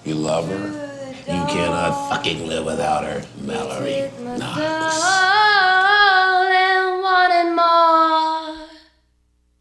You love her? You cannot fucking live without her, Mallory. Nah.